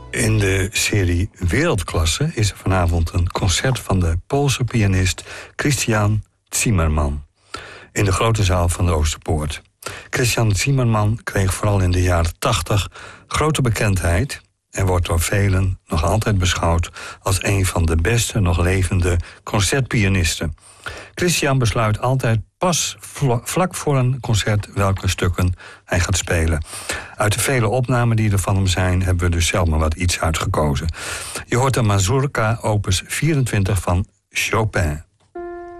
In de serie Wereldklasse is er vanavond een concert van de Poolse pianist Christian Zimmerman in de grote zaal van de Oosterpoort. Christian Zimmerman kreeg vooral in de jaren 80 grote bekendheid en wordt door velen nog altijd beschouwd als een van de beste nog levende concertpianisten. Christian besluit altijd pas vlak voor een concert welke stukken hij gaat spelen. Uit de vele opnamen die er van hem zijn, hebben we dus zelf maar wat iets uitgekozen. Je hoort de Mazurka opus 24 van Chopin.